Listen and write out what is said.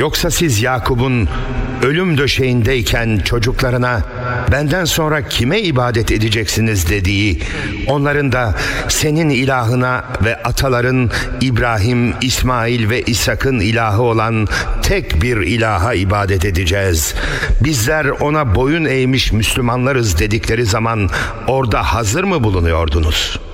Yoksa siz Yakup'un ölüm döşeğindeyken çocuklarına benden sonra kime ibadet edeceksiniz dediği, onların da senin ilahına ve ataların İbrahim, İsmail ve İshak'ın ilahı olan tek bir ilaha ibadet edeceğiz. Bizler ona boyun eğmiş Müslümanlarız dedikleri zaman orada hazır mı bulunuyordunuz?